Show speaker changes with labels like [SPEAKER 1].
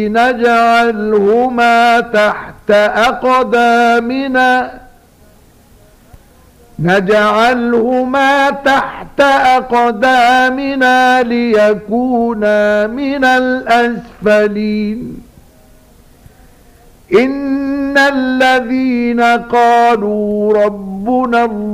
[SPEAKER 1] نجعلهما تحت أقدامنا ليكونا من الأسفلين إن الذين قالوا ربنا الله